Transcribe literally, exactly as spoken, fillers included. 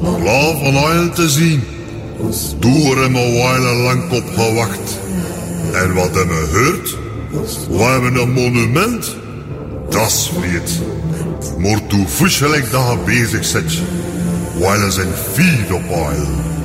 Klaar van Oil te zien. Door hem een wijle lang op gewacht. En wat hebben we gehoord? We hebben een monument. Dat is vreed. Maar toen voeschelijk dat je bezig zit. Wijle zijn vier op Oil.